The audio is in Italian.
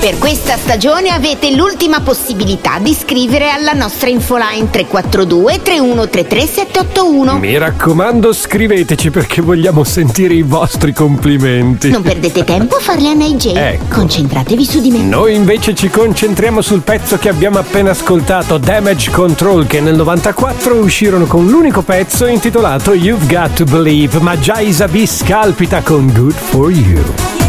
Per questa stagione avete l'ultima possibilità di scrivere alla nostra infoline 342 3133 781. Mi raccomando, scriveteci perché vogliamo sentire i vostri complimenti. Non perdete tempo a farli a NJ. Ecco. Concentratevi su di me. Noi invece ci concentriamo sul pezzo che abbiamo appena ascoltato, Damage Control, che nel 94 uscirono con l'unico pezzo intitolato You've Got to Believe, ma già Isabi scalpita con Good For You.